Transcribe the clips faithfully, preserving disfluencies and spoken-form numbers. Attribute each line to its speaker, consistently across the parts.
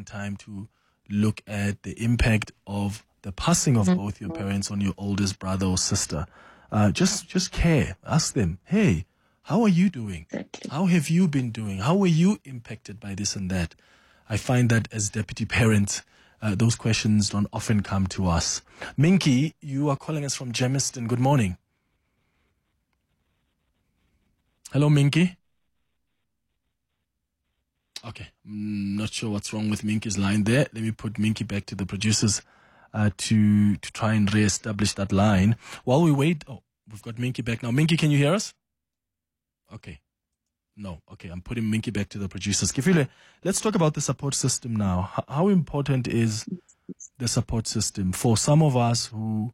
Speaker 1: taken time to look at the impact of the passing of mm-hmm. both your parents on your oldest brother or sister. Uh, just, just care. Ask them, hey, how are you doing?
Speaker 2: Exactly.
Speaker 1: How have you been doing? How were you impacted by this and that? I find that as deputy parents, uh, those questions don't often come to us. Minky, you are calling us from Germiston. Good morning. Hello, Minky. Okay, I'm not sure what's wrong with Minky's line there. Let me put Minky back to the producers uh, to to try and re-establish that line. While we wait, oh, we've got Minky back now. Minky, can you hear us? Okay. No. Okay, I'm putting Minky back to the producers. Kifile, let's talk about the support system now. H- how important is the support system for some of us who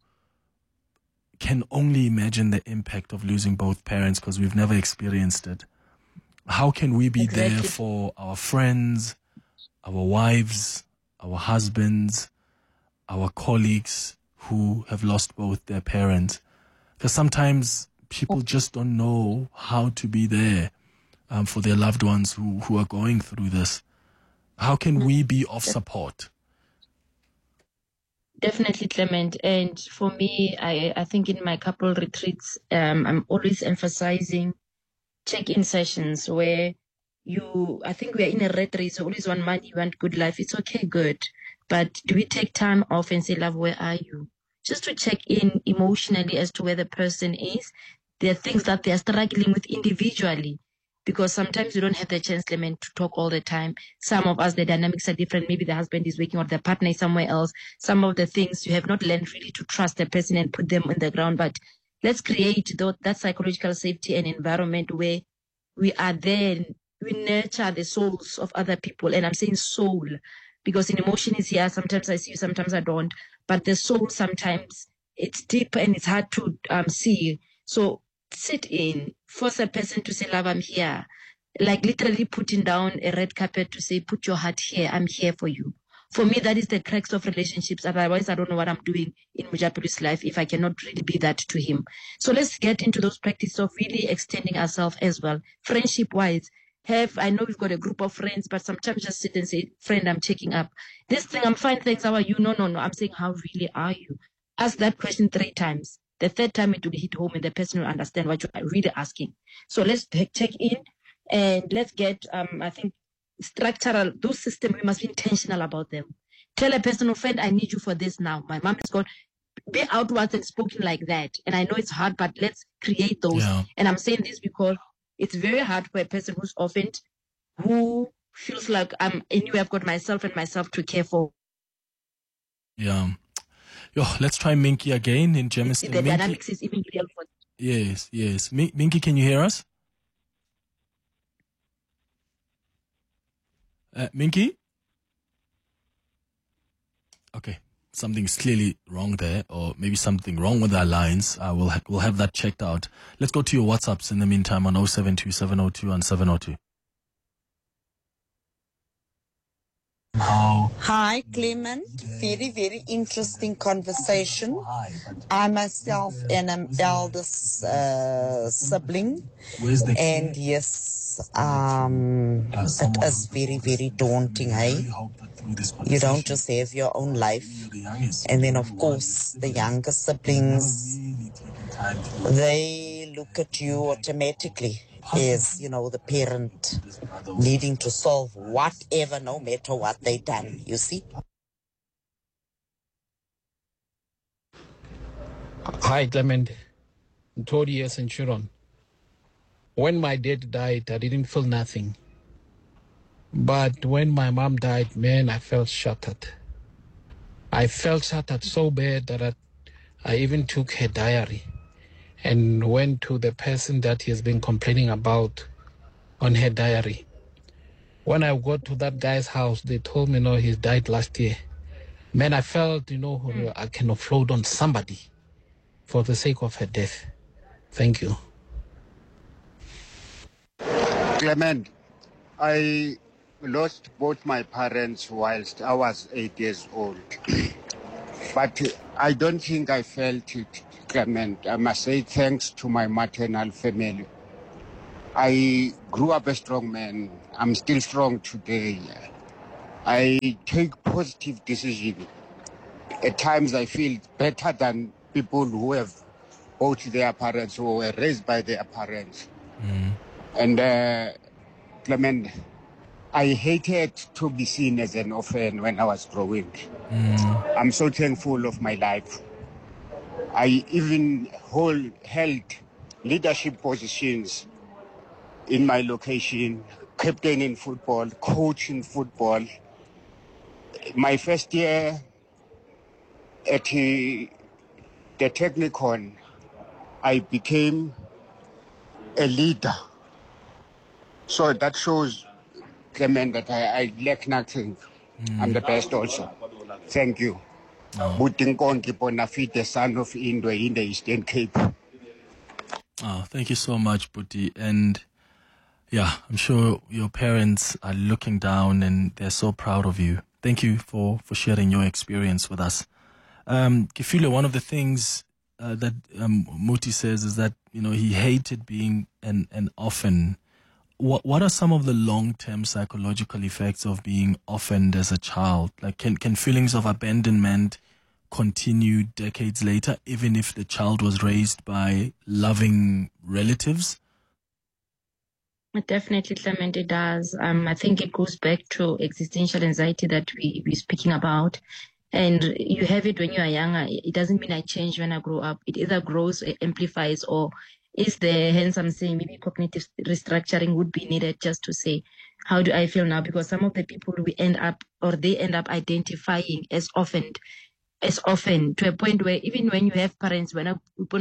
Speaker 1: can only imagine the impact of losing both parents because we've never experienced it? How can we be exactly. there for our friends, our wives, our husbands, our colleagues who have lost both their parents? Because sometimes people just don't know how to be there um, for their loved ones who, who are going through this. How can we be of support?
Speaker 2: Definitely, Clement. And for me, I, I think in my couple retreats, um, I'm always emphasizing check-in sessions where you, I think we are in a red race, so always want money, you want good life. It's okay, good. But do we take time off and say, love, where are you? Just to check in emotionally as to where the person is. There are things that they are struggling with individually, because sometimes you don't have the chance, Clement, to talk all the time. Some of us, the dynamics are different. Maybe the husband is working or the partner is somewhere else. Some of the things you have not learned really to trust the person and put them on the ground. But let's create that psychological safety and environment where we are there, we nurture the souls of other people. And I'm saying soul, because an emotion is here. Sometimes I see you, sometimes I don't. But the soul, sometimes it's deep and it's hard to um, see. So sit in, force a person to say, love, I'm here. Like literally putting down a red carpet to say, put your heart here, I'm here for you. For me, that is the crux of relationships. Otherwise, I don't know what I'm doing in Mujapiru's life if I cannot really be that to him. So let's get into those practices of really extending ourselves as well. Friendship-wise, have, I know we've got a group of friends, but sometimes just sit and say, friend, I'm checking up. This thing, I'm fine, thanks, how are you? No, no, no, I'm saying, how really are you? Ask that question three times. The third time it will hit home and the person will understand what you're really asking. So let's check in and let's get, um, I think, structural, those systems, we must be intentional about them. Tell a personal friend, I need you for this now. My mom is gone. Be outwards and spoken like that. And I know it's hard, but let's create those. Yeah. And I'm saying this because it's very hard for a person who's orphaned, who feels like I'm anyway, I've got myself and myself to care for.
Speaker 1: Yeah. Yo, let's try Minky again in Germiston.
Speaker 2: The
Speaker 1: Minky,
Speaker 2: dynamics is even real for.
Speaker 1: Yes, yes. Min- Minky, can you hear us? Uh, Minky? Okay, something's clearly wrong there, or maybe something wrong with our lines. Uh, we'll ha- we'll have that checked out. Let's go to your WhatsApps in the meantime on oh seven two, seven oh two and seven oh two.
Speaker 3: Hi, Clement. Very, very interesting conversation. I myself am an eldest uh, sibling, and yes, um, it is very, very daunting, hey? You don't just have your own life. And then, of course, the younger siblings, they look at you automatically as, you know, the parent needing to solve whatever, no matter what they done, you see?
Speaker 4: Hi, Clement. Todi and Chiron. When my dad died, I didn't feel nothing. But when my mom died, man, I felt shattered. I felt shattered so bad that I, I even took her diary and went to the person that he has been complaining about on her diary. When I got to that guy's house, they told me, no, he died last year. Man, I felt, you know, mm. I can offload on somebody for the sake of her death. Thank you.
Speaker 5: Clement, I lost both my parents whilst I was eight years old. But I don't think I felt it, Clement. I must say thanks to my maternal family. I grew up a strong man. I'm still strong today. I take positive decisions. At times I feel better than people who have both their parents, who were raised by their parents.
Speaker 1: Mm.
Speaker 5: And uh, Clement, I hated to be seen as an orphan when I was growing.
Speaker 1: Mm.
Speaker 5: I'm so thankful of my life. I even hold, held leadership positions in my location, captain in football, coach in football. My first year at the, the Technicon, I became a leader. So that shows, Clement, that I, I lack nothing. Mm. I'm the best also. Thank you. Butinkonki Bonafide, the son of Indwe in the Eastern Cape.
Speaker 1: Oh, thank you so much, Buti. And yeah, I'm sure your parents are looking down and they're so proud of you. Thank you for, for sharing your experience with us. Um, Kifile, one of the things uh, that um, Muti says is that, you know, he hated being an, an orphan. What what are some of the long-term psychological effects of being orphaned as a child? Like, can, can feelings of abandonment continue decades later, even if the child was raised by loving relatives?
Speaker 2: Definitely, Clement, it does. Um, I think it goes back to existential anxiety that we, we're speaking about. And you have it when you are younger. It doesn't mean I change when I grow up. It either grows, it amplifies, or is there, hence I'm saying maybe cognitive restructuring would be needed just to say, how do I feel now? Because some of the people we end up, or they end up identifying as orphaned, as often to a point where even when you have parents, when I,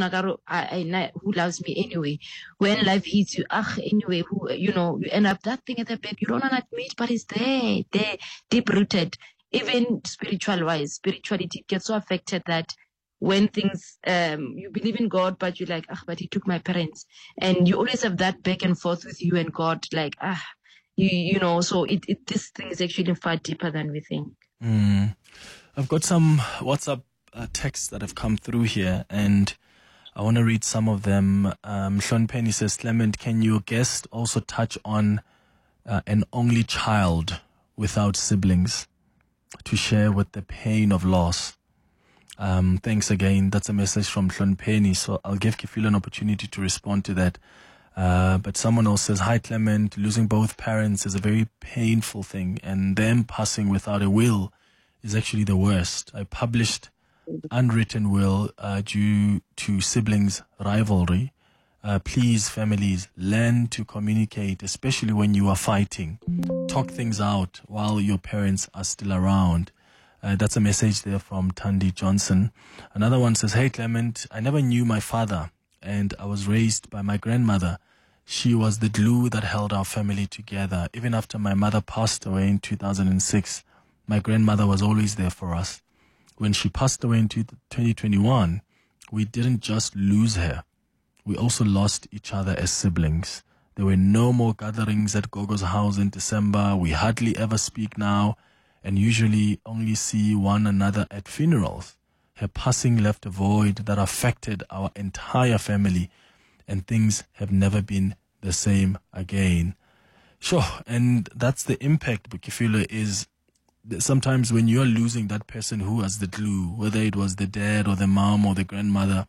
Speaker 2: I, who loves me anyway, when life hits you, ah, anyway, who, you know, you end up that thing at the back, you don't want to admit, but it's there, there, deep rooted. Even spiritual wise, spirituality gets so affected that when things, um, you believe in God, but you're like, ah, but he took my parents. And you always have that back and forth with you and God, like, ah, you, you know, so it, it this thing is actually far deeper than we think.
Speaker 1: Mm. I've got some WhatsApp uh, texts that have come through here, and I want to read some of them. Um, Sean Penny says, Clement, can your guest also touch on uh, an only child without siblings to share with the pain of loss? Um, thanks again. That's a message from Sean Penny, so I'll give Kifile an opportunity to respond to that. Uh, but someone else says, hi, Clement, losing both parents is a very painful thing, and them passing without a will is actually the worst. I published unwritten will uh, due to siblings rivalry. Uh, please, families, learn to communicate, especially when you are fighting. Talk things out while your parents are still around. Uh, that's a message there from Tandy Johnson. Another one says, hey, Clement, I never knew my father, and I was raised by my grandmother. She was the glue that held our family together. Even after my mother passed away in two thousand six, my grandmother was always there for us. When she passed away in twenty twenty-one, we didn't just lose her. We also lost each other as siblings. There were no more gatherings at Gogo's house in December. We hardly ever speak now and usually only see one another at funerals. Her passing left a void that affected our entire family, and things have never been the same again. Sure, and that's the impact, Bukifilo, is sometimes when you're losing that person who was the glue, whether it was the dad or the mom or the grandmother,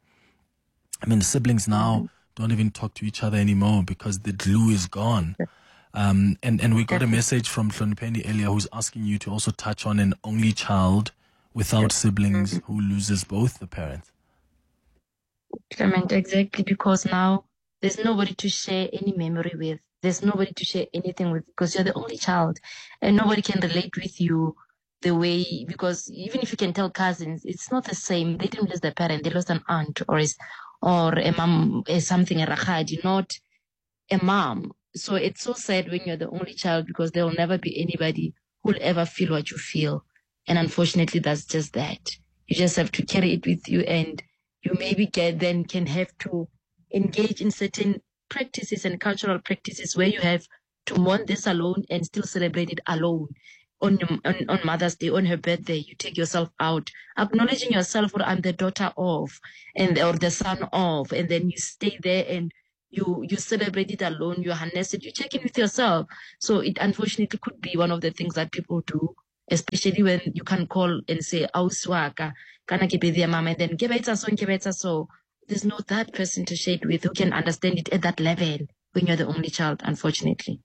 Speaker 1: I mean, the siblings now don't even talk to each other anymore because the glue is gone. Um, and, and we got a message from Hlonipeni earlier who's asking you to also touch on an only child without siblings who loses both the parents.
Speaker 2: Clement, exactly, because now there's nobody to share any memory with. There's nobody to share anything with because you're the only child and nobody can relate with you the way, because even if you can tell cousins, it's not the same. They didn't lose their parent, they lost an aunt or is, or a mom, or something, a rakhadi, not a mom. So it's so sad when you're the only child because there will never be anybody who'll ever feel what you feel. And unfortunately, that's just that. You just have to carry it with you, and you maybe get, then can have to engage in certain practices and cultural practices where you have to mourn this alone and still celebrate it alone. On, your, on on Mother's Day, on her birthday, you take yourself out, acknowledging yourself, or I'm the daughter of, and or the son of, and then you stay there and you you celebrate it alone, you harness it, you check in with yourself. So it unfortunately could be one of the things that people do especially when you can call and say, Auswaka, kana ke be there, mama, and then ke betsa so, ke betsa so. There's no third person to share it with who can understand it at that level when you're the only child, unfortunately.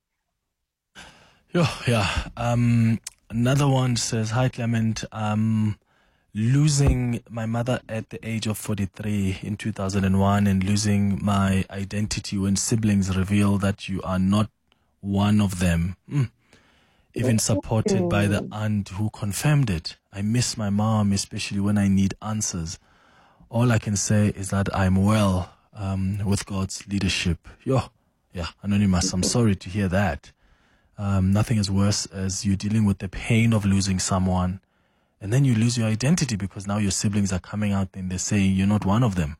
Speaker 1: Yeah, yeah. Um, another one says, hi, Clement. Um, losing my mother at the age of forty-three in two thousand one and losing my identity when siblings reveal that you are not one of them. Mm. Even supported by the aunt who confirmed it. I miss my mom, especially when I need answers. All I can say is that I'm well um, with God's leadership. Yo, yeah, Anonymous, I'm sorry to hear that. Um, nothing is worse as you're dealing with the pain of losing someone, and then you lose your identity because now your siblings are coming out and they're saying you're not one of them.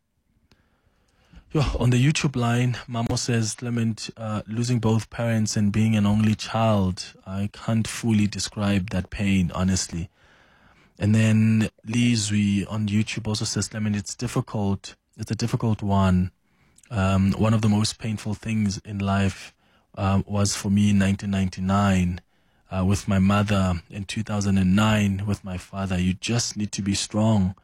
Speaker 1: Yo, on the YouTube line, Mamo says, Clement, uh, losing both parents and being an only child, I can't fully describe that pain, honestly. And then Lizwi on YouTube also says, Clement, it's difficult. It's a difficult one. Um, one of the most painful things in life uh, was for me in nineteen ninety-nine uh, with my mother, in two thousand nine with my father. You just need to be strong.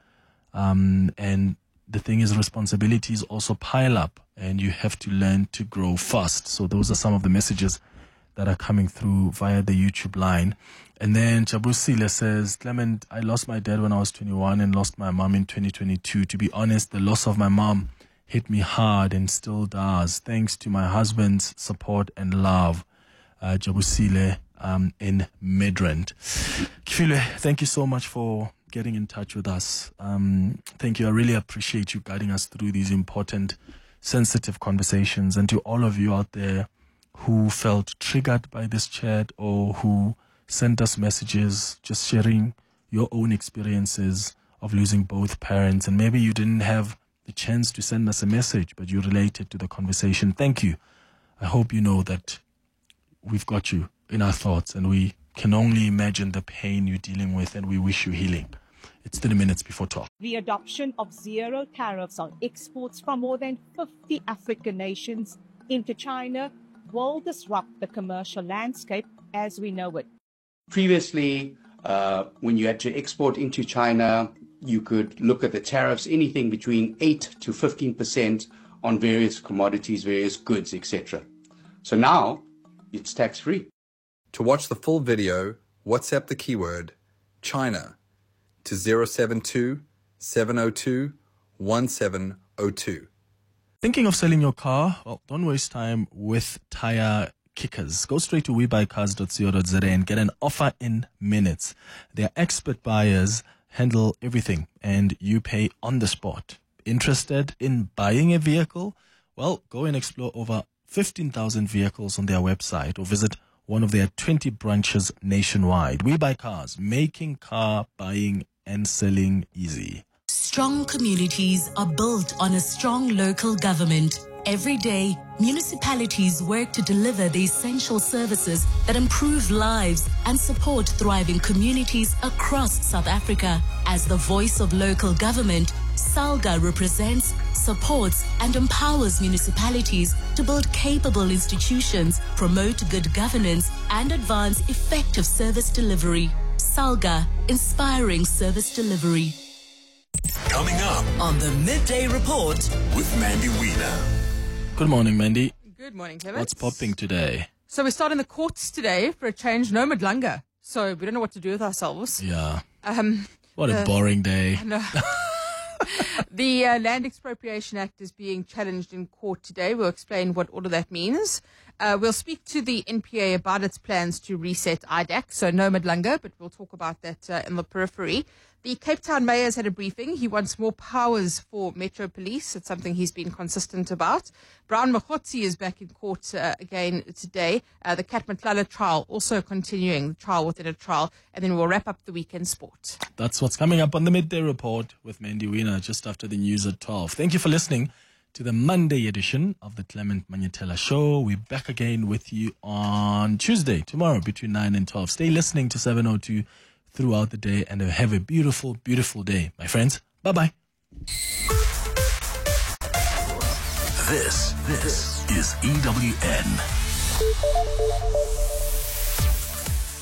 Speaker 1: Um, and the thing is, responsibilities also pile up and you have to learn to grow fast. So those are some of the messages that are coming through via the YouTube line. And then Jabusile says, Clement, I lost my dad when I was twenty-one and lost my mom in twenty twenty-two. To be honest, the loss of my mom hit me hard and still does, thanks to my husband's support and love. Uh, Jabusile um, in Midrand. Kifile, thank you so much for getting in touch with us. Um, thank you. I really appreciate you guiding us through these important, sensitive conversations. And to all of you out there who felt triggered by this chat or who sent us messages just sharing your own experiences of losing both parents, and maybe you didn't have the chance to send us a message, but you related to the conversation. Thank you. I hope you know that we've got you in our thoughts and we can only imagine the pain you're dealing with, and we wish you healing. It's thirty minutes before twelve.
Speaker 6: The adoption of zero tariffs on exports from more than fifty African nations into China will disrupt the commercial landscape as we know it.
Speaker 7: Previously, uh, when you had to export into China, you could look at the tariffs, anything between eight to fifteen percent on various commodities, various goods, et cetera. So now it's tax-free.
Speaker 8: To watch the full video, WhatsApp the keyword China to zero seven two, seven zero two, one seven zero two.
Speaker 1: Thinking of selling your car? Well, don't waste time with Tire Kickers. Go straight to we buy cars dot co dot za and get an offer in minutes. Their expert buyers handle everything and you pay on the spot. Interested in buying a vehicle? Well, go and explore over fifteen thousand vehicles on their website or visit one of their twenty branches nationwide. We Buy Cars, making car buying and selling easy.
Speaker 9: Strong communities are built on a strong local government. Every day, municipalities work to deliver the essential services that improve lives and support thriving communities across South Africa. As the voice of local government, SALGA represents, supports, and empowers municipalities to build capable institutions, promote good governance, and advance effective service delivery. SALGA, inspiring service delivery.
Speaker 10: Coming up
Speaker 9: On the Midday Report
Speaker 10: with Mandy Wiener.
Speaker 1: Good morning, Mandy.
Speaker 11: Good morning, Clement.
Speaker 1: What's popping today?
Speaker 11: So we're starting the courts today for a change. No Madlanga. So we don't know what to do with ourselves.
Speaker 1: Yeah.
Speaker 11: Um,
Speaker 1: What a
Speaker 11: the-
Speaker 1: boring day.
Speaker 11: No. The uh, Land Expropriation Act is being challenged in court today. We'll explain what all of that means. Uh, we'll speak to the N P A about its plans to reset I D A C, so no Madlanga, but we'll talk about that uh, in the periphery. The Cape Town Mayor has had a briefing. He wants more powers for Metro Police. It's something he's been consistent about. Brown Mokgotsi is back in court uh, again today. Uh, the Kat Matlala trial also continuing, the trial within a trial. And then we'll wrap up the weekend sport.
Speaker 1: That's what's coming up on the Midday Report with Mandy Wiener just after the news at twelve. Thank you for listening to the Monday edition of the Clement Manyetela Show. We're back again with you on Tuesday, tomorrow, between nine and twelve. Stay listening to seven oh two throughout the day and have a beautiful, beautiful day, my friends. Bye-bye.
Speaker 10: This, this is E W N.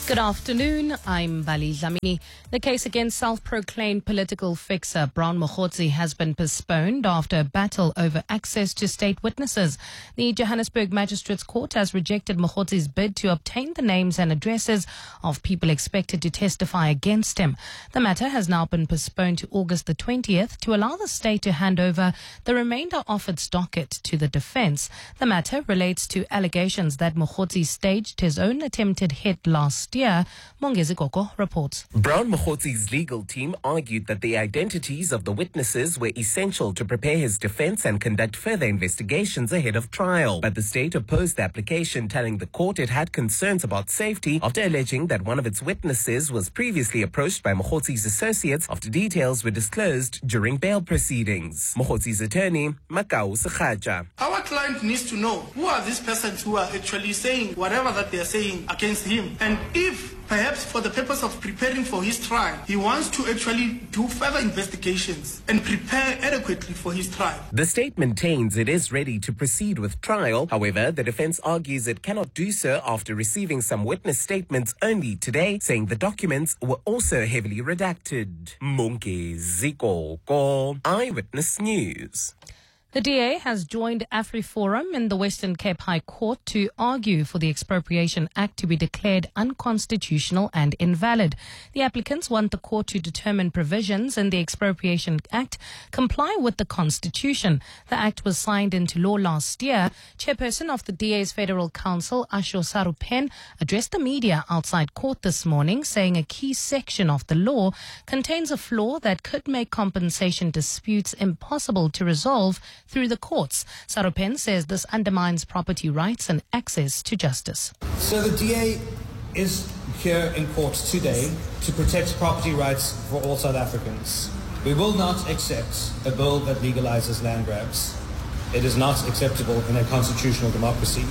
Speaker 12: Good afternoon, I'm Bali Dlamini. The case against self-proclaimed political fixer Brown Mokgotsi has been postponed after a battle over access to state witnesses. The Johannesburg Magistrates Court has rejected Mokgotsi's bid to obtain the names and addresses of people expected to testify against him. The matter has now been postponed to August the twentieth to allow the state to hand over the remainder of its docket to the defense. The matter relates to allegations that Mokgotsi staged his own attempted hit last year. Mongezi Koko reports.
Speaker 13: Brown Mokgotsi's legal team argued that the identities of the witnesses were essential to prepare his defense and conduct further investigations ahead of trial. But the state opposed the application, telling the court it had concerns about safety after alleging that one of its witnesses was previously approached by Mokgotsi's associates after details were disclosed during bail proceedings. Mokgotsi's attorney, Makau Sekhaja.
Speaker 14: Our client needs to know who are these persons who are actually saying whatever that they are saying against him. And if perhaps for the purpose of preparing for his trial, he wants to actually do further investigations and prepare adequately for his trial.
Speaker 13: The state maintains it is ready to proceed with trial. However, the defense argues it cannot do so after receiving some witness statements only today, saying the documents were also heavily redacted. Mongezi Koko, Eyewitness News.
Speaker 12: The D A has joined AfriForum in the Western Cape High Court to argue for the Expropriation Act to be declared unconstitutional and invalid. The applicants want the court to determine provisions in the Expropriation Act comply with the Constitution. The act was signed into law last year. Chairperson of the D A's Federal Council, Asho Sarupen, addressed the media outside court this morning, saying a key section of the law contains a flaw that could make compensation disputes impossible to resolve through the courts. Sarupen says this undermines property rights and access to justice.
Speaker 15: So the D A is here in court today to protect property rights for all South Africans. We will not accept a bill that legalizes land grabs. It is not acceptable in a constitutional democracy.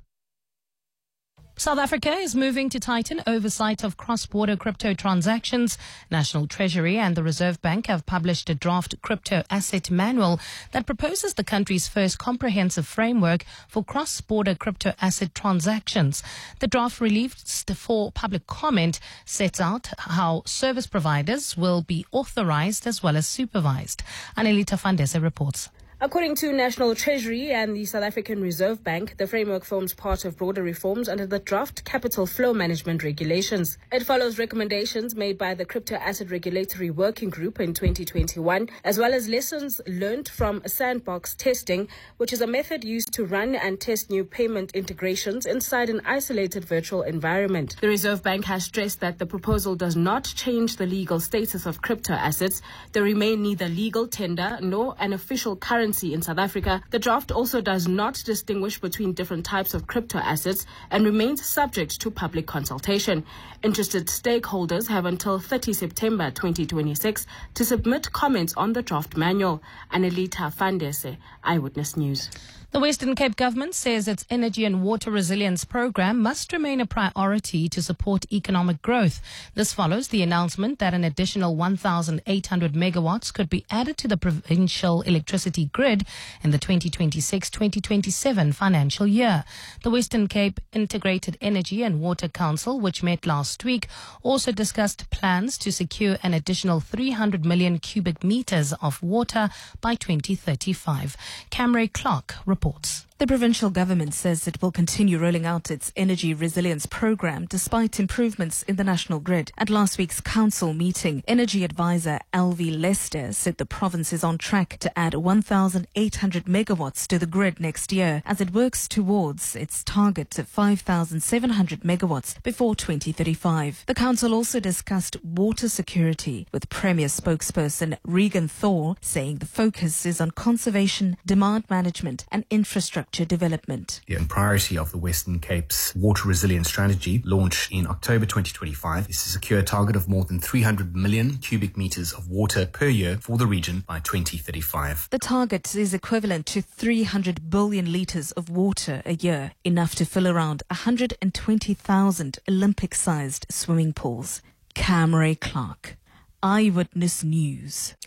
Speaker 12: South Africa is moving to tighten oversight of cross-border crypto transactions. National Treasury and the Reserve Bank have published a draft crypto asset manual that proposes the country's first comprehensive framework for cross-border crypto asset transactions. The draft, released for public comment, sets out how service providers will be authorized as well as supervised. Anelita Fandese reports.
Speaker 16: According to National Treasury and the South African Reserve Bank, the framework forms part of broader reforms under the draft Capital Flow Management Regulations. It follows recommendations made by the Crypto Asset Regulatory Working Group in twenty twenty-one, as well as lessons learned from sandbox testing, which is a method used to run and test new payment integrations inside an isolated virtual environment. The Reserve Bank has stressed that the proposal does not change the legal status of crypto assets. They remain neither legal tender nor an official currency in South Africa. The draft also does not distinguish between different types of crypto assets and remains subject to public consultation. Interested stakeholders have until thirtieth September twenty twenty-six to submit comments on the draft manual. Anelita Fandese, Eyewitness News.
Speaker 12: The Western Cape government says its energy and water resilience program must remain a priority to support economic growth. This follows the announcement that an additional one thousand eight hundred megawatts could be added to the provincial electricity grid in the twenty twenty-six twenty twenty-seven financial year. The Western Cape Integrated Energy and Water Council, which met last week, also discussed plans to secure an additional three hundred million cubic meters of water by twenty thirty-five. Camry Clark reports.
Speaker 17: The provincial government says it will continue rolling out its energy resilience program despite improvements in the national grid. At last week's council meeting, energy advisor Alvi Lester said the province is on track to add one thousand eight hundred megawatts to the grid next year as it works towards its target of five thousand seven hundred megawatts before twenty thirty-five. The council also discussed water security, with Premier spokesperson Regan Thor saying the focus is on conservation, demand management and infrastructure development.
Speaker 18: The priority of the Western Cape's water resilience strategy, launched in October twenty twenty-five, is to secure a target of more than three hundred million cubic meters of water per year for the region by twenty thirty-five.
Speaker 17: The target is equivalent to three hundred billion litres of water a year, enough to fill around one hundred twenty thousand Olympic-sized swimming pools. Camry Clark, Eyewitness News.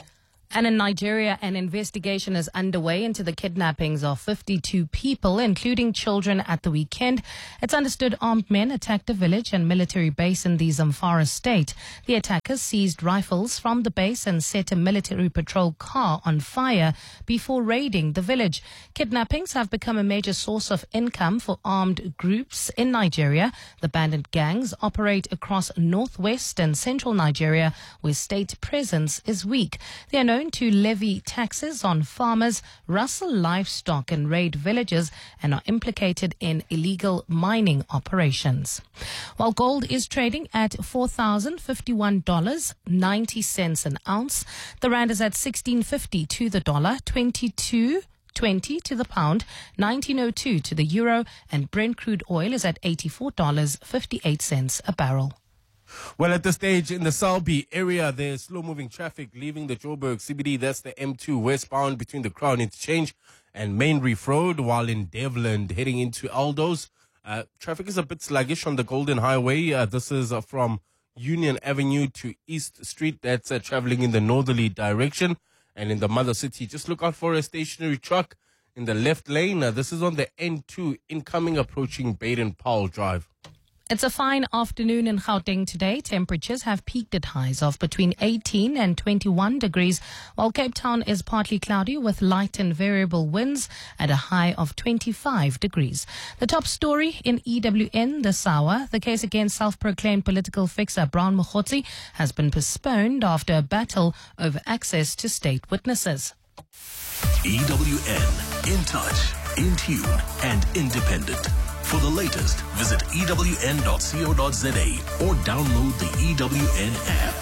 Speaker 12: And in Nigeria, an investigation is underway into the kidnappings of fifty-two people, including children, at the weekend. It's understood armed men attacked a village and military base in the Zamfara state. The attackers seized rifles from the base and set a military patrol car on fire before raiding the village. Kidnappings have become a major source of income for armed groups in Nigeria. The bandit gangs operate across northwest and central Nigeria, where state presence is weak. They are known to levy taxes on farmers, rustle livestock and raid villages, and are implicated in illegal mining operations. While gold is trading at four thousand fifty-one dollars and ninety cents an ounce, the rand is at sixteen fifty to the dollar, twenty-two twenty to the pound, nineteen oh two to the euro, and Brent crude oil is at eighty-four dollars and fifty-eight cents a barrel.
Speaker 19: Well, at this stage in the Selby area, there's slow-moving traffic leaving the Joburg C B D. That's the M two westbound between the Crown Interchange and Main Reef Road, while in Devland heading into Aldos. Uh, traffic is a bit sluggish on the Golden Highway. Uh, this is uh, from Union Avenue to East Street. That's uh, traveling in the northerly direction. And in the Mother City, just look out for a stationary truck in the left lane. Uh, this is on the N two, incoming approaching Baden-Powell Drive.
Speaker 12: It's a fine afternoon in Gauteng today. Temperatures have peaked at highs of between eighteen and twenty-one degrees, while Cape Town is partly cloudy with light and variable winds at a high of twenty-five degrees. The top story in E W N this hour: the case against self-proclaimed political fixer Brown Mokgotsi has been postponed after a battle over access to state witnesses.
Speaker 10: E W N, in touch, in tune, and independent. For the latest, visit E W N dot co dot za or download the E W N app.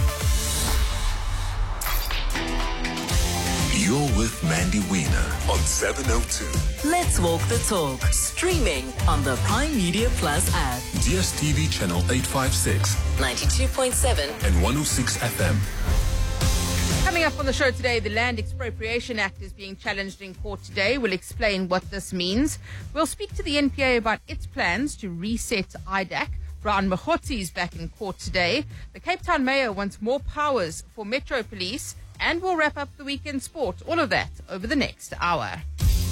Speaker 10: You're with Mandy Wiener on seven oh two.
Speaker 9: Let's walk the talk. Streaming on the Prime Media Plus app.
Speaker 10: D S T V channel eight fifty-six,
Speaker 9: ninety-two point seven
Speaker 10: and one oh six F M.
Speaker 11: Coming up on the show today, the Land Expropriation Act is being challenged in court today. We'll explain what this means. We'll speak to the N P A about its plans to reset I D A C. Brown Mokgotsi is back in court today. The Cape Town Mayor wants more powers for Metro Police, and we'll wrap up the weekend sport. All of that over the next hour.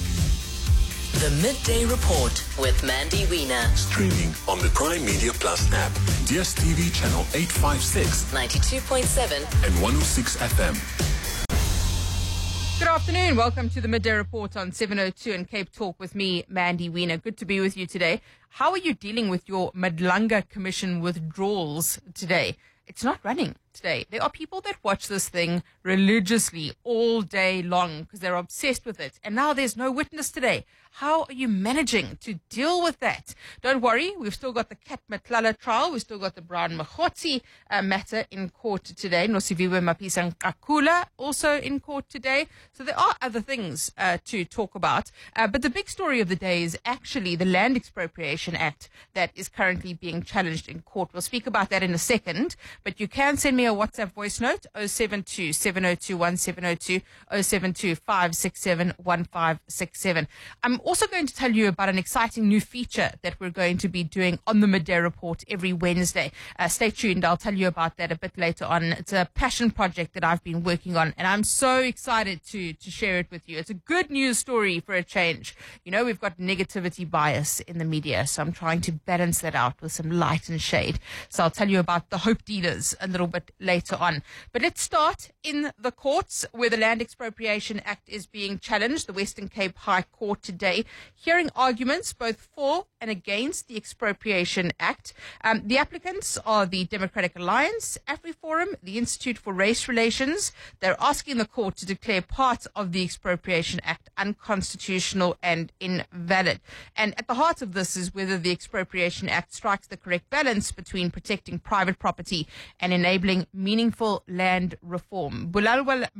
Speaker 9: The Midday Report with Mandy Wiener.
Speaker 10: Streaming on the Prime Media Plus app, D S T V channel eight fifty-six,
Speaker 9: ninety-two point seven
Speaker 10: and one oh six F M.
Speaker 11: Good afternoon. Welcome to the Midday Report on seven oh two and Cape Talk with me, Mandy Wiener. Good to be with you today. How are you dealing with your Madlanga Commission withdrawals today? It's not running today. There are people that watch this thing religiously all day long because they're obsessed with it. And now there's no witness today. How are you managing to deal with that? Don't worry. We've still got the Kat Matlala trial. We've still got the Brown Mokgotsi uh, matter in court today. Nosiviwe Mapisa-Nqakula also in court today. So there are other things uh, to talk about. Uh, but the big story of the day is actually the Land Expropriation Act that is currently being challenged in court. We'll speak about that in a second. But you can send me a WhatsApp voice note, oh seven two, seven oh two, one seven oh two, oh seven two, five six seven, one five six seven. I'm also going to tell you about an exciting new feature that we're going to be doing on the Midday Report every Wednesday. Uh, stay tuned. I'll tell you about that a bit later on. It's a passion project that I've been working on, and I'm so excited to, to share it with you. It's a good news story for a change. You know, we've got negativity bias in the media, so I'm trying to balance that out with some light and shade. So I'll tell you about the Hope Dealers a little bit later on. But let's start in the courts where the Land Expropriation Act is being challenged. The Western Cape High Court today hearing arguments both for and against the Expropriation Act. Um, the applicants are the Democratic Alliance, AfriForum, the Institute for Race Relations. They're asking the court to declare part of the Expropriation Act unconstitutional and invalid. And at the heart of this is whether the Expropriation Act strikes the correct balance between protecting private property and enabling meaningful land reform. Bulawa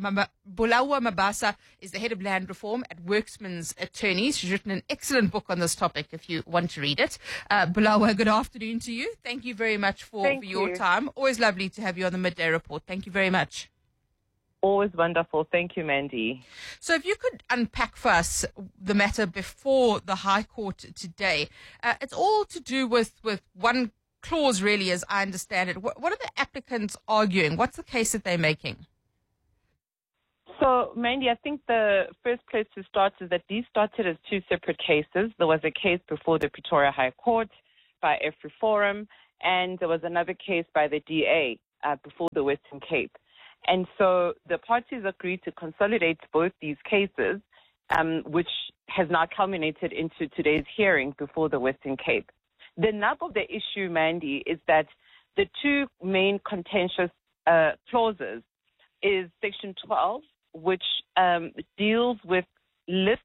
Speaker 11: Mabasa is the head of land reform at Worksman's Attorneys. She's written an excellent book on this topic if you want to read it. Uh, Bulawa, good afternoon to you. Thank you very much for, for your
Speaker 20: you.
Speaker 11: time. Always lovely to have you on the Midday Report. Thank you very much.
Speaker 20: Always wonderful. Thank you, Mandy.
Speaker 11: So if you could unpack for us the matter before the High Court today. Uh, it's all to do with, with one clause, really, as I understand it. What, what are the applicants arguing? What's the case that they're making?
Speaker 20: So, Mandy, I think the first place to start is that these started as two separate cases. There was a case before the Pretoria High Court by AfriForum, and there was another case by the D A uh, before the Western Cape. And so the parties agreed to consolidate both these cases, um, which has now culminated into today's hearing before the Western Cape. The nub of the issue, Mandy, is that the two main contentious uh, clauses is Section twelve, which um, deals with lists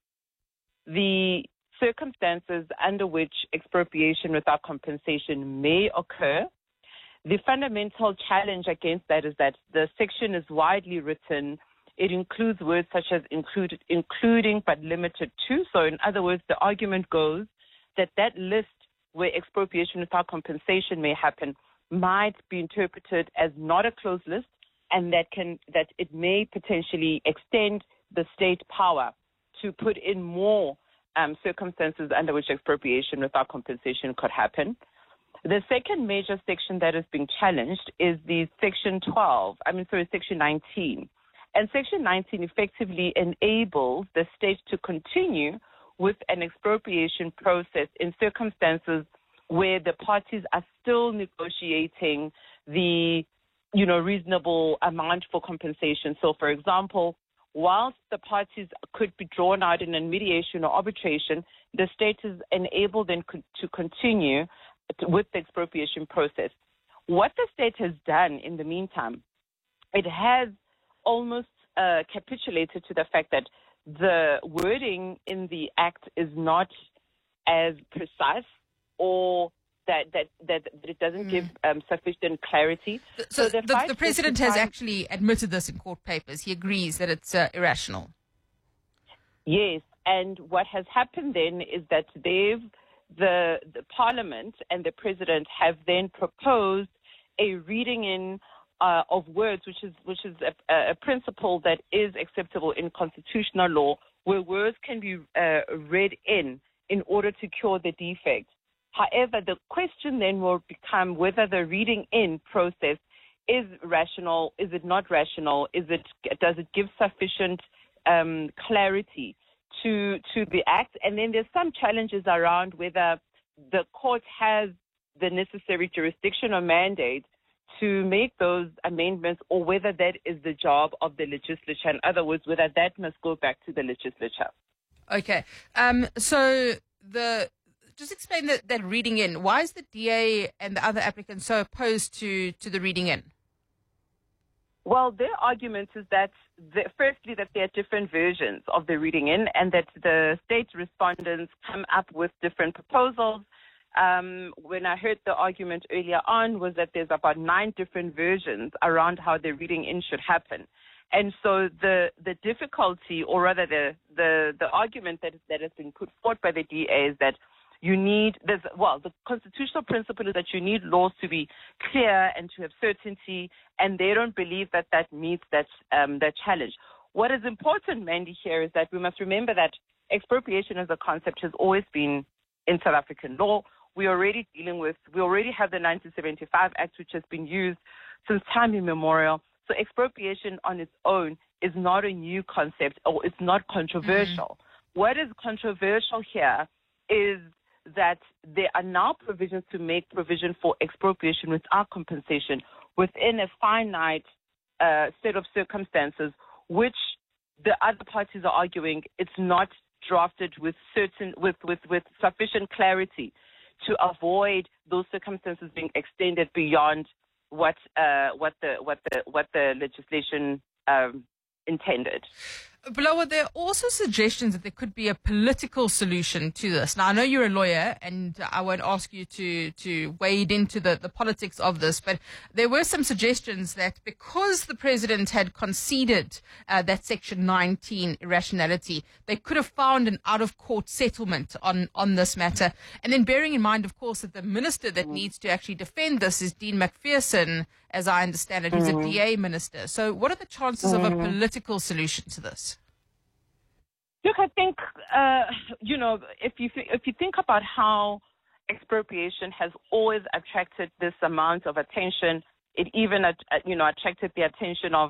Speaker 20: the circumstances under which expropriation without compensation may occur. The fundamental challenge against that is that the section is widely written. It includes words such as include, including but limited to. So in other words, the argument goes that that list where expropriation without compensation may happen might be interpreted as not a closed list, and that can that it may potentially extend the state power to put in more um, circumstances under which expropriation without compensation could happen. The second major section that is being challenged is the Section twelve, I mean, sorry, Section nineteen. And Section nineteen effectively enables the state to continue with an expropriation process in circumstances where the parties are still negotiating the, you know, reasonable amount for compensation. So, for example, whilst the parties could be drawn out in a mediation or arbitration, the state is enabled then to continue with the expropriation process. What the state has done in the meantime, it has almost uh, capitulated to the fact that the wording in the act is not as precise, or that that that, that it doesn't mm. give um, sufficient clarity.
Speaker 11: So, so the, the, the president has actually admitted this in court papers. He agrees that it's uh, irrational.
Speaker 20: Yes, and what has happened then is that they've the the parliament and the president have then proposed a reading in uh, of words, which is which is a, a principle that is acceptable in constitutional law, where words can be uh, read in in order to cure the defect. However, the question then will become whether the reading in process is rational, is it not rational, is it does it give sufficient um, clarity to to the act? And then there's some challenges around whether the court has the necessary jurisdiction or mandate to make those amendments, or whether that is the job of the legislature. In other words, whether that must go back to the legislature.
Speaker 11: Okay. Um, so the just explain that, that reading in. Why is the D A and the other applicants so opposed to, to the reading in?
Speaker 20: Well, their argument is that, the, firstly, that there are different versions of the reading in, and that the state respondents come up with different proposals. Um, when I heard the argument earlier on, was that there's about nine different versions around how the reading in should happen. And so the the difficulty, or rather the the, the argument that, that has been put forth by the D A is that you need, there's, well, the constitutional principle is that you need laws to be clear and to have certainty, and they don't believe that that meets that, um, that challenge. What is important, Mandy, here is that we must remember that expropriation as a concept has always been in South African law. We already dealing with, we already have the nineteen seventy-five Act, which has been used since time immemorial. So expropriation on its own is not a new concept, or it's not controversial. Mm-hmm. What is controversial here is that there are now provisions to make provision for expropriation without compensation within a finite uh, set of circumstances, which the other parties are arguing it's not drafted with certain with, with, with sufficient clarity to avoid those circumstances being extended beyond what uh, what the what the what the legislation um, intended.
Speaker 11: Bulawa, there are also suggestions that there could be a political solution to this. Now, I know you're a lawyer, and I won't ask you to, to wade into the, the politics of this, but there were some suggestions that because the president had conceded uh, that Section nineteen irrationality, they could have found an out-of-court settlement on, on this matter. And then bearing in mind, of course, that the minister that needs to actually defend this is Dean McPherson, as I understand it, who's mm-hmm. a D A minister. So what are the chances mm-hmm. of a political solution to this?
Speaker 20: Look, I think, uh, you know, if you th- if you think about how expropriation has always attracted this amount of attention, it even, uh, you know, attracted the attention of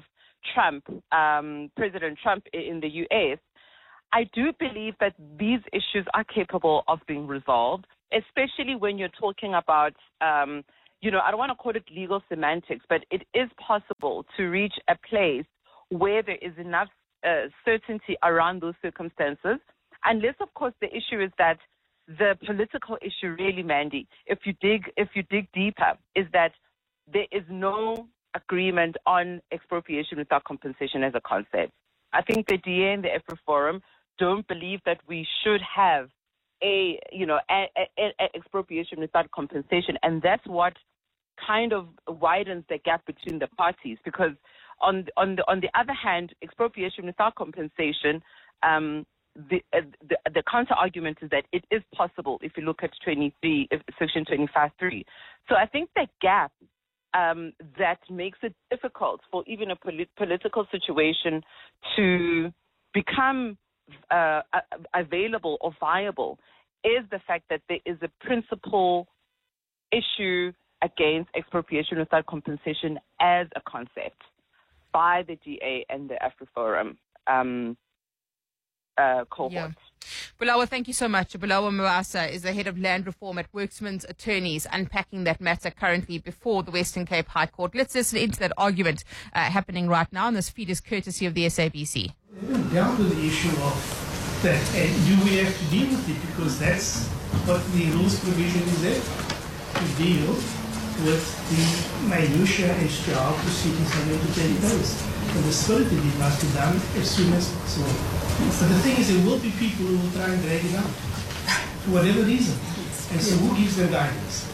Speaker 20: Trump, um, President Trump in the U S, I do believe that these issues are capable of being resolved, especially when you're talking about, um, you know, I don't want to call it legal semantics, but it is possible to reach a place where there is enough uh, certainty around those circumstances, unless, of course, the issue is that the political issue really, Mandy, if you dig, if you dig deeper, is that there is no agreement on expropriation without compensation as a concept. I think the D A and the AfriForum don't believe that we should have a, you know, a, a, a expropriation without compensation, and that's what kind of widens the gap between the parties. Because on on the on the other hand, expropriation without compensation, um, the, uh, the the counter argument is that it is possible if you look at twenty-three, section twenty-five three. So I think the gap um, that makes it difficult for even a polit- political situation to become uh, available or viable is the fact that there is a principal issue against expropriation without compensation as a concept by the D A and the AfriForum um, uh, cohort.
Speaker 11: Yeah. Bulawa, thank you so much. Bulawa Mabasa is the head of land reform at Worksman's Attorneys, unpacking that matter currently before the Western Cape High Court. Let's listen into that argument uh, happening right now, and this feed is courtesy of the S A B C.
Speaker 14: We haven't dealt with the issue of that, and do we have to deal with it? Because that's what the rules provision is there, to deal with the minutiae and trial proceedings under the ten days. And the spirit of it must be done as soon as possible. But the thing is, there will be people who will try and drag it out, for whatever reason. And so who gives them guidance?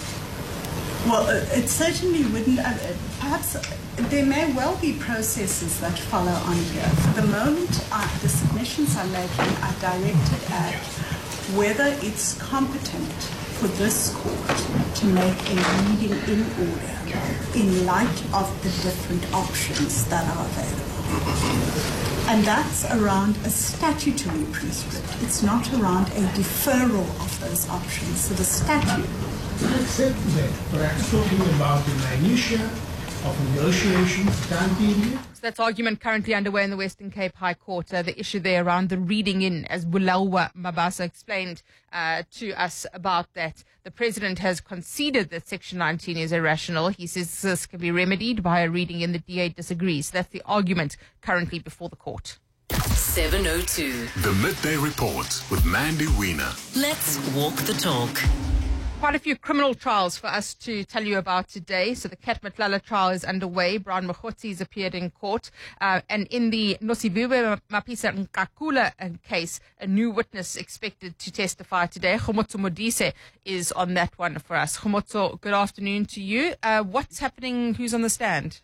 Speaker 21: Well, uh, it certainly wouldn't. Uh, perhaps uh, there may well be processes that follow on here. For the moment, uh, the submissions I'm making are directed at whether it's competent for this court to make a reading in order in light of the different options that are available. And that's around a statutory prescript. It's not around a deferral of those options. So the statute.
Speaker 14: Except that we're talking about the minutiae of negotiation time period.
Speaker 11: So that's argument currently underway in the Western Cape High Court. Uh, the issue there around the reading in, as Bulawa Mabasa explained uh, to us about that. The president has conceded that Section nineteen is irrational. He says this can be remedied by a reading in. The D A disagrees. That's the argument currently before the court.
Speaker 10: seven oh two. The Midday Report with Mandy Wiener.
Speaker 9: Let's walk the talk.
Speaker 11: Quite a few criminal trials for us to tell you about today. So the Kat Matlala trial is underway. Brian Mokgotsi has appeared in court. Uh, and in the Nosiviwe Mapisa Nkakula case, a new witness expected to testify today. Khomotso Modise is on that one for us. Khomotso, good afternoon to you. Uh, what's happening? Who's on the stand?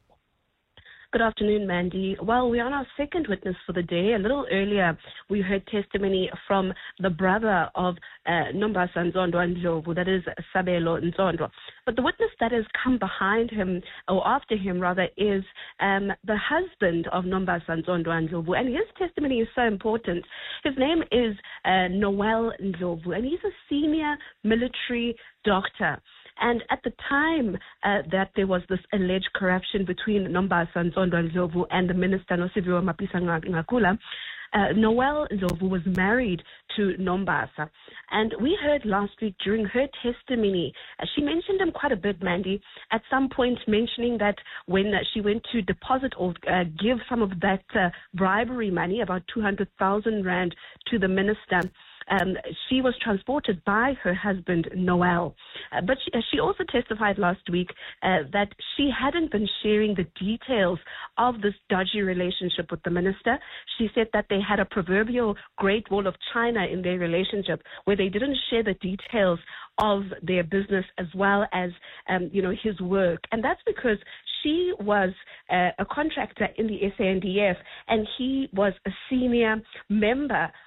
Speaker 22: Good afternoon, Mandy. Well, we're on our second witness for the day. A little earlier, we heard testimony from the brother of uh, Nombasa Nzondo Ndlovu, that is Sabelo Nzondo. But the witness that has come behind him, or after him rather, is um, the husband of Nombasa Nzondo Ndlovu. And his testimony is so important. His name is uh, Noel Ndlovu, and he's a senior military doctor. And at the time uh, that there was this alleged corruption between Nombasa Nzondo Ndlovu and the minister Nosiviwe Mapisa Nkakula, uh, Noel Ndlovu was married to Nombasa. And we heard last week during her testimony, uh, she mentioned him quite a bit, Mandy, at some point mentioning that when uh, she went to deposit or uh, give some of that uh, bribery money, about two hundred thousand rand, to the minister, Um, she was transported by her husband, Noel. Uh, but she, she also testified last week uh, that she hadn't been sharing the details of this dodgy relationship with the minister. She said that they had a proverbial Great Wall of China in their relationship where they didn't share the details of their business as well as, um, you know, his work. And that's because she was uh, a contractor in the S A N D F and he was a senior member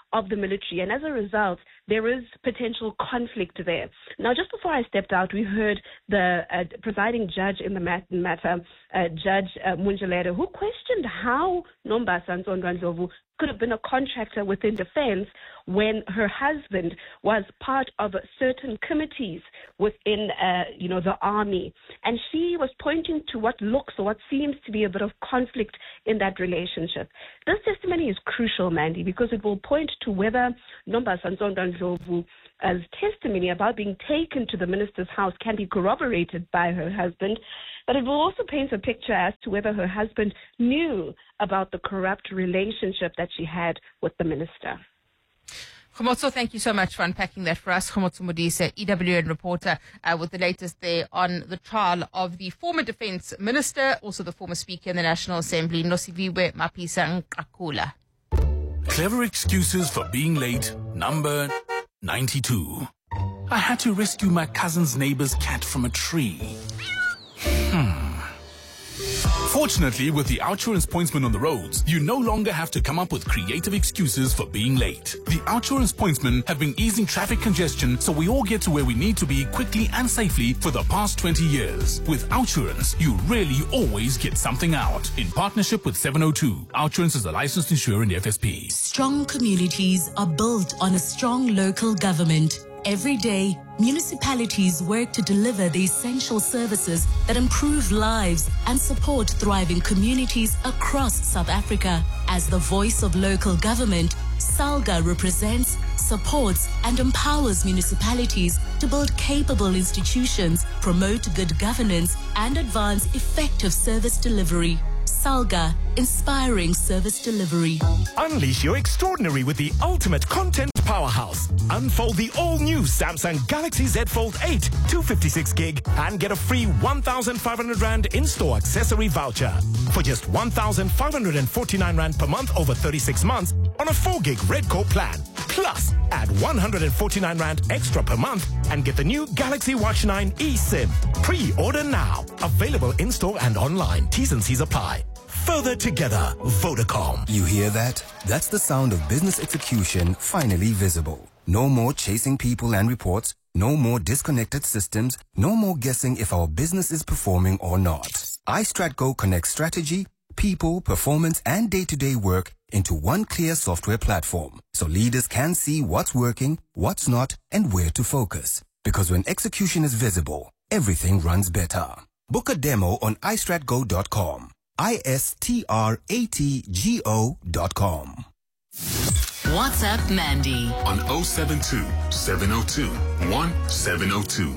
Speaker 22: of the military. And as a result, there is potential conflict there. Now, just before I stepped out, we heard the uh, presiding judge in the mat- matter, uh, Judge uh, Munjalere, who questioned how Nombasa Nzondwa-Ndlovu could have been a contractor within defense when her husband was part of certain committees within, uh, you know, the army. And she was pointing to what looks or what seems to be a bit of conflict in that relationship. This testimony is crucial, Mandy, because it will point to whether Nombasa Nzondwa-Ndlovu's testimony about being taken to the minister's house can be corroborated by her husband, but it will also paint a picture as to whether her husband knew about the corrupt relationship that she had with the minister.
Speaker 11: Khomotso, thank you so much for unpacking that for us. Khomotso Modise, E W N reporter, uh, with the latest there on the trial of the former defense minister, also the former speaker in the National Assembly, Nosiviwe Mapisa Nqakula.
Speaker 10: Clever excuses for being late, number ninety-two. I had to rescue my cousin's neighbor's cat from a tree. Hmm. Fortunately, with the Outsurance pointsman on the roads, you no longer have to come up with creative excuses for being late. The Outsurance pointsmen have been easing traffic congestion so we all get to where we need to be quickly and safely for the past twenty years. With Outsurance, you really always get something out. In partnership with seven oh two, Outsurance is a licensed insurer in the F S P.
Speaker 9: Strong communities are built on a strong local government. Every day, municipalities work to deliver the essential services that improve lives and support thriving communities across South Africa. As the voice of local government, SALGA represents, supports and empowers municipalities to build capable institutions, promote good governance and advance effective service delivery. SALGA, inspiring service delivery.
Speaker 3: Unleash your extraordinary with the ultimate content powerhouse. Unfold the all-new Samsung Galaxy Z Fold eight two fifty-six gig and get a free one thousand five hundred rand in-store accessory voucher for just one thousand five hundred forty-nine rand per month over thirty-six months on a four gig Redco plan. Plus, add one hundred forty-nine rand extra per month and get the new Galaxy Watch nine eSIM. Pre-order now. Available in-store and online. T's and C's apply. Further together, Vodacom.
Speaker 4: You hear that? That's the sound of business execution finally visible. No more chasing people and reports. No more disconnected systems. No more guessing if our business is performing or not. iStratGo connects strategy, people, performance, and day-to-day work into one clear software platform, so leaders can see what's working, what's not, and where to focus. Because when execution is visible, everything runs better. Book a demo on i strat go dot com. I S T R A T G O dot com.
Speaker 9: WhatsApp Mandy
Speaker 10: on oh seven two, seven oh two, one seven oh two.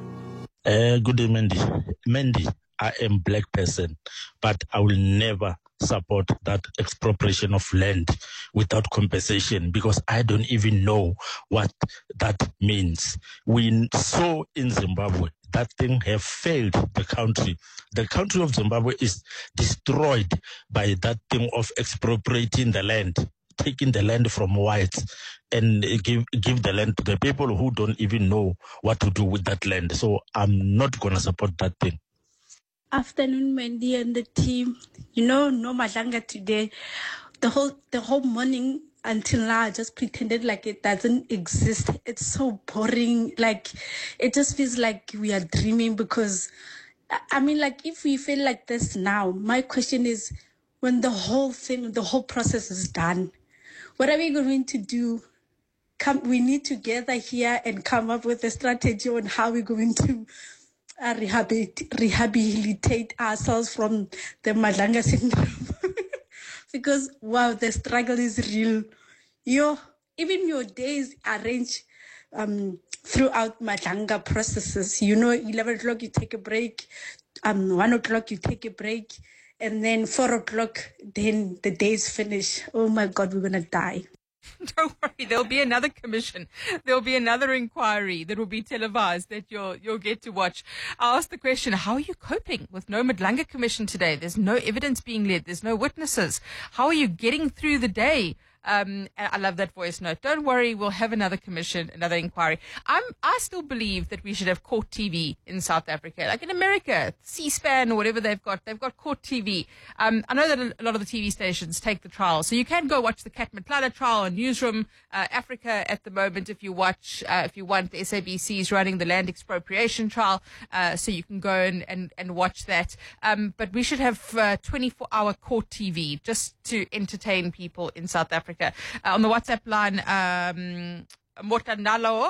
Speaker 23: Uh, good day, Mandy. Mandy, I am black person, but I will never support that expropriation of land without compensation because I don't even know what that means. We saw in Zimbabwe that thing have failed the country. The country of Zimbabwe is destroyed by that thing of expropriating the land, taking the land from whites and give give the land to the people who don't even know what to do with that land. So I'm not going to support that thing.
Speaker 24: Afternoon, Mandy and the team. You know, no Madlanga today. The whole the whole morning until now, I just pretended like it doesn't exist. It's so boring. Like, it just feels like we are dreaming because, I mean, like, if we feel like this now, my question is, when the whole thing, the whole process is done, what are we going to do? Come, we need to gather here and come up with a strategy on how we're going to uh, rehabilitate, rehabilitate ourselves from the Madlanga syndrome. Because, wow, the struggle is real. Your, even your days arrange um, throughout Madlanga processes. You know, eleven o'clock you take a break, um, one o'clock you take a break, and then four o'clock, then the day's finish. Oh my God, we're going to die.
Speaker 11: Don't worry, there'll be another commission. There'll be another inquiry that will be televised that you'll you'll get to watch. I asked the question, how are you coping with no Madlanga commission today? There's no evidence being led. There's no witnesses. How are you getting through the day Um, and I love that voice note. Don't worry, we'll have another commission, another inquiry. I'm, I still believe that we should have court T V in South Africa. Like in America, C-SPAN or whatever they've got, they've got court T V. Um, I know that a lot of the T V stations take the trial. So you can go watch the Cat Matlala trial on Newsroom uh, Africa at the moment if you watch, uh, if you want. The S A B C is running the land expropriation trial, uh, so you can go and, and, and watch that. Um, but we should have uh, twenty-four hour court T V just to entertain people in South Africa. Uh, on the WhatsApp line, um, Motanalo.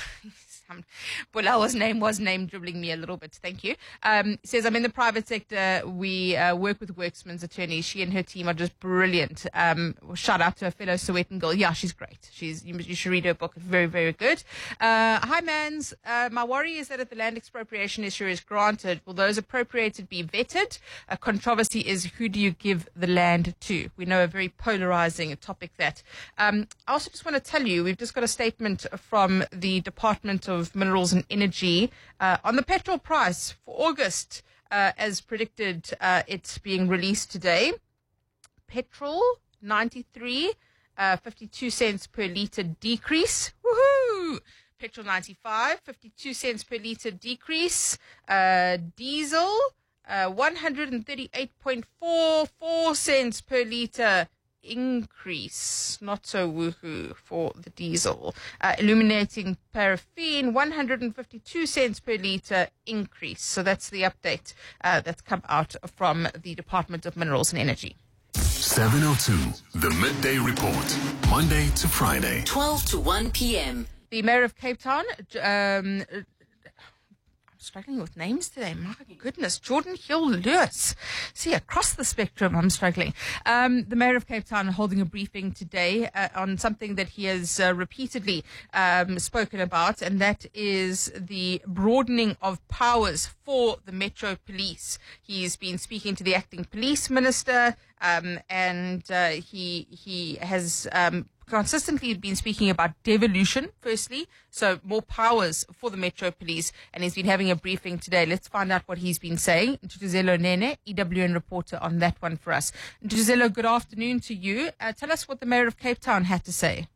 Speaker 11: Bulawa's name was name dribbling me a little bit. Thank you. Um, says, I'm in the private sector. We uh, work with Worksman's attorneys. She and her team are just brilliant. Um, shout out to a fellow Sowetan girl. Yeah, she's great. She's you, you should read her book. It's very, very good. Uh, hi, Mans. Uh, my worry is that if the land expropriation issue is granted, will those appropriated be vetted? A controversy is who do you give the land to? We know a very polarizing topic that. Um, I also just want to tell you, we've just got a statement from the Department of of Minerals and Energy uh, on the petrol price for August, uh, as predicted. Uh, it's being released today. Petrol ninety-three, uh, fifty-two cents per litre decrease. Woohoo! Petrol ninety-five, fifty-two cents per litre decrease. Uh, diesel uh, one hundred thirty-eight point four four cents per litre increase. Not so woohoo for the diesel. Uh, illuminating paraffin, one hundred fifty-two cents per litre increase. So that's the update uh, that's come out from the Department of Minerals and Energy.
Speaker 10: seven oh two, the Midday Report, Monday to Friday.
Speaker 9: twelve to one p.m.
Speaker 11: The Mayor of Cape Town, um, struggling with names today. My goodness. Jordan Hill Lewis. See, across the spectrum, I'm struggling. Um, the Mayor of Cape Town holding a briefing today uh, on something that he has uh, repeatedly um, spoken about, and that is the broadening of powers for the Metro Police. He's been speaking to the acting police minister, um, and uh, he he has um, consistently been speaking about devolution, firstly, so more powers for the Metro Police, and he's been having a briefing today. Let's find out what he's been saying. Ntutuzelo Nene, E W N reporter on that one for us. Ntutuzelo, good afternoon to you. Uh, tell us what the Mayor of Cape Town had to say.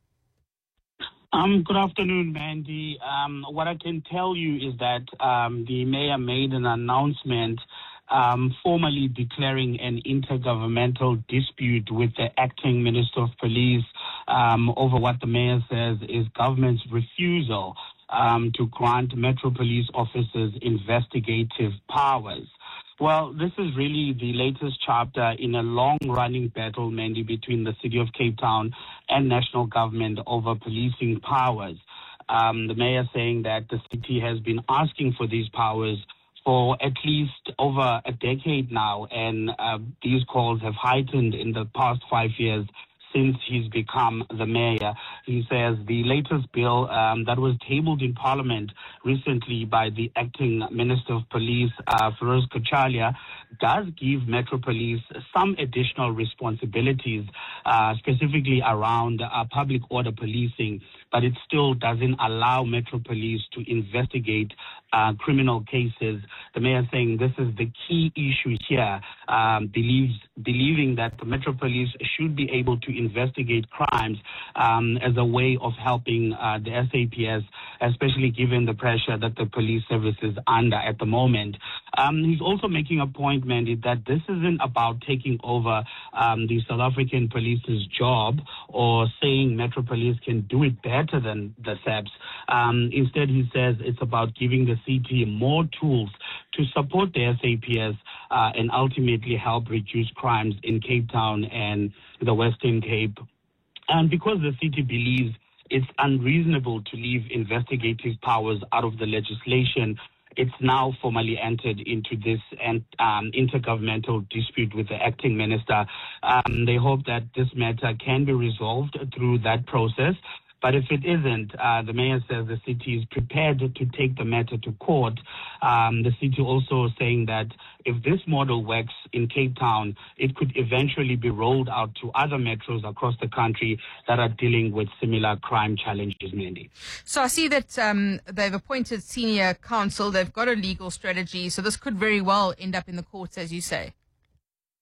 Speaker 2: Um, good afternoon, Mandy. Um, what I can tell you is that um, the Mayor made an announcement Um, formally declaring an intergovernmental dispute with the acting Minister of Police um, over what the Mayor says is government's refusal um, to grant Metro Police officers investigative powers. Well, this is really the latest chapter in a long-running battle, Mandy, between the City of Cape Town and national government over policing powers. Um, the Mayor saying that the city has been asking for these powers for at least over a decade now, and uh, these calls have heightened in the past five years since he's become the mayor. He says the latest bill um, that was tabled in Parliament recently by the acting Minister of Police, uh, Feroz Kachalia, does give Metro Police some additional responsibilities, uh, specifically around uh, public order policing, but it still doesn't allow Metro Police to investigate uh, criminal cases. The mayor saying this is the key issue here, um, believes believing that the Metro Police should be able to investigate crimes um, as a way of helping uh, the S A P S, especially given the pressure that the police service is under at the moment. Um, he's also making a point, Mandy, that this isn't about taking over um, the South African police's job or saying Metro Police can do it better than the S A P S. Um, instead, he says it's about giving the C T more tools to support the S A P S uh, and ultimately help reduce crimes in Cape Town and the Western Cape. And because the city believes it's unreasonable to leave investigative powers out of the legislation, it's now formally entered into this um, intergovernmental dispute with the acting minister. Um, they hope that this matter can be resolved through that process. But if it isn't, uh, the mayor says the city is prepared to take the matter to court. Um, the city also saying that if this model works in Cape Town, it could eventually be rolled out to other metros across the country that are dealing with similar crime challenges, Mandy.
Speaker 11: So I see that um, they've appointed senior counsel. They've got a legal strategy. So this could very well end up in the courts, as you say.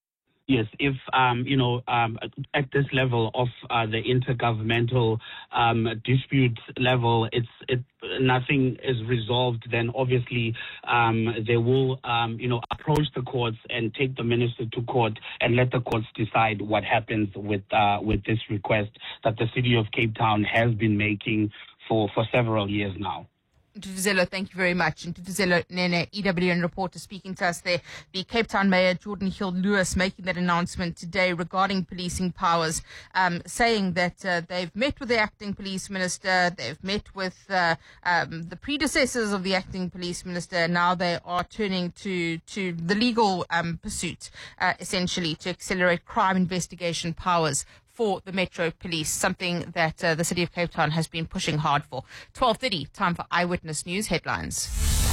Speaker 2: yes, if, um, you know, um, at this level of uh, the intergovernmental um, dispute level, it's it nothing is resolved, then obviously um, they will, um, you know, approach the courts and take the minister to court and let the courts decide what happens with uh, with this request that the city of Cape Town has been making for, for several years now.
Speaker 11: Ntutuzelo, thank you very much. And Ntutuzelo Nene, E W N reporter speaking to us there. The Cape Town Mayor, Jordan Hill-Lewis, making that announcement today regarding policing powers, um, saying that uh, they've met with the acting police minister, they've met with uh, um, the predecessors of the acting police minister. Now they are turning to, to the legal um, pursuit, uh, essentially, to accelerate crime investigation powers for the Metro Police, something that uh, the City of Cape Town has been pushing hard for. twelve thirty, time for Eyewitness News headlines.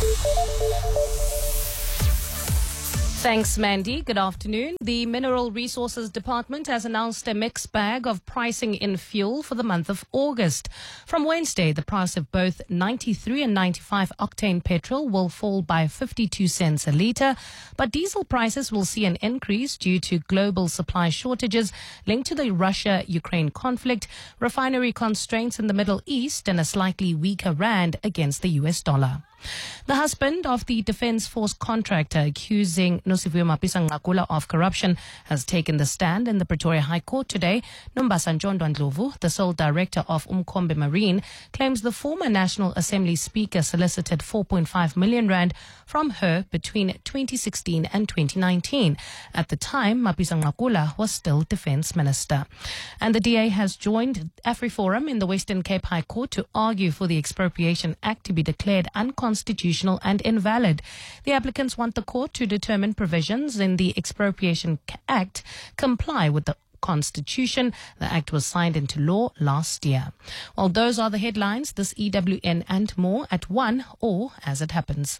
Speaker 12: Thanks, Mandy. Good afternoon. The Mineral Resources Department has announced a mixed bag of pricing in fuel for the month of August. From Wednesday, the price of both ninety-three and ninety-five octane petrol will fall by fifty-two cents a litre, but diesel prices will see an increase due to global supply shortages linked to the Russia-Ukraine conflict, refinery constraints in the Middle East, and a slightly weaker rand against the U S dollar. The husband of the Defence Force contractor accusing Nosiviwe Mapisa-Nqakula of corruption has taken the stand in the Pretoria High Court today. Nombasa Njondo Ndlovu, the sole director of Umkhombe Marine, claims the former National Assembly Speaker solicited four point five million rand from her between twenty sixteen and twenty nineteen. At the time, Mapisa-Nqakula was still Defence Minister. And the D A has joined AfriForum in the Western Cape High Court to argue for the Expropriation Act to be declared unconstitutional and invalid. The applicants want the court to determine provisions in the Expropriation Act comply with the Constitution. The act was signed into law last year. Well, those are the headlines. This E W N and more at one or as it happens.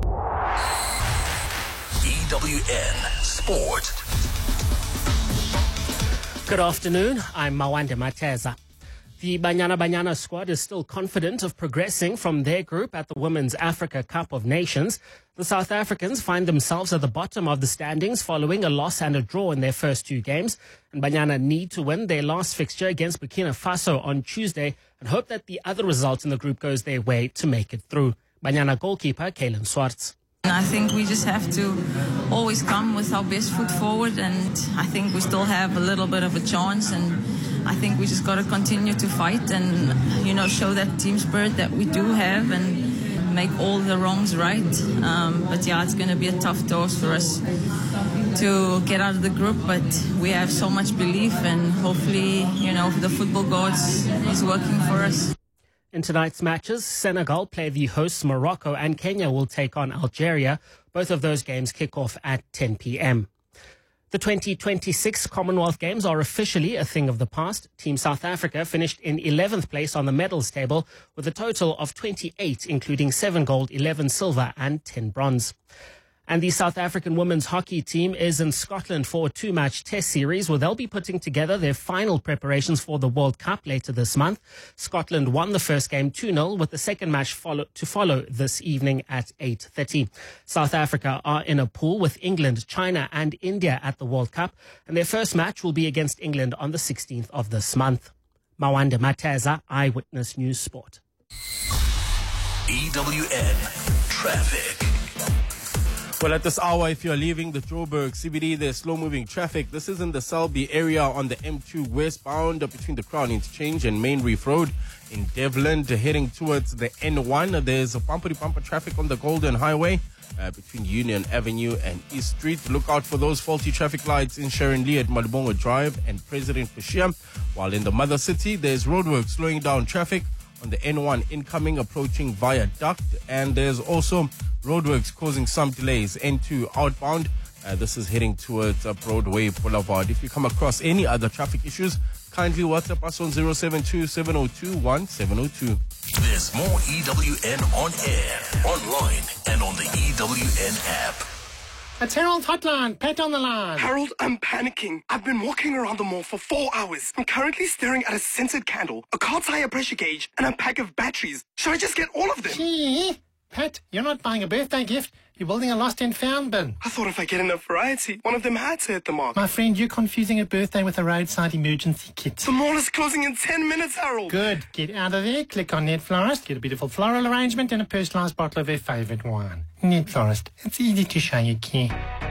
Speaker 10: E W N Sport.
Speaker 5: Good afternoon. I'm Mawande Mateza. The Banyana Banyana squad is still confident of progressing from their group at the Women's Africa Cup of Nations. The South Africans find themselves at the bottom of the standings following a loss and a draw in their first two games. And Banyana need to win their last fixture against Burkina Faso on Tuesday and hope that the other result in the group goes their way to make it through. Banyana goalkeeper Kaylin Swartz.
Speaker 6: I think we just have to always come with our best foot forward, and I think we still have a little bit of a chance, and I think we just got to continue to fight and, you know, show that team spirit that we do have and make all the wrongs right. Um, but yeah, it's going to be a tough task for us to get out of the group, but we have so much belief, and hopefully, you know, the football gods is working for us.
Speaker 5: In tonight's matches, Senegal play the hosts Morocco and Kenya will take on Algeria. Both of those games kick off at ten p.m. The twenty twenty-six Commonwealth Games are officially a thing of the past. Team South Africa finished in eleventh place on the medals table with a total of twenty-eight, including seven gold, eleven silver and ten bronze. And the South African women's hockey team is in Scotland for a two-match test series where they'll be putting together their final preparations for the World Cup later this month. Scotland won the first game two nil with the second match follow- to follow this evening at eight thirty. South Africa are in a pool with England, China and India at the World Cup, and their first match will be against England on the sixteenth of this month. Mawande Mateza, Eyewitness News Sport.
Speaker 10: E W N Traffic.
Speaker 19: Well, at this hour, if you're leaving the Joburg C B D, there's slow-moving traffic. This is in the Selby area on the M two westbound between the Crown Interchange and Main Reef Road. In Devland, heading towards the N one, there's a bumper-to-bumper traffic on the Golden Highway uh, between Union Avenue and East Street. Look out for those faulty traffic lights in Sharon Lee at Malibongo Drive and President Fushia. While in the Mother City, there's roadwork slowing down traffic on the N one incoming approaching Viaduct, and there's also roadworks causing some delays. N two outbound, uh, this is heading towards uh, Broadway Boulevard. If you come across any other traffic issues, kindly WhatsApp us on zero seven two, seven zero two, one seven zero two.
Speaker 10: There's more E W N on air, online and on the E W N app.
Speaker 7: It's Harold Hotline. Pet on the line.
Speaker 8: Harold, I'm panicking. I've been walking around the mall for four hours. I'm currently staring at a scented candle, a car tire pressure gauge, and a pack of batteries. Should I just get all of them?
Speaker 7: Gee, Pat, you're not buying a birthday gift. You're building a lost and found bin.
Speaker 8: I thought if I get enough variety, one of them had to hit the mark.
Speaker 7: My friend, you're confusing a birthday with a roadside emergency kit.
Speaker 8: The mall is closing in ten minutes, Harold.
Speaker 7: Good. Get out of there, click on Net Florist, get a beautiful floral arrangement and a personalised bottle of their favourite wine. Net Florist. It's easy to show you care.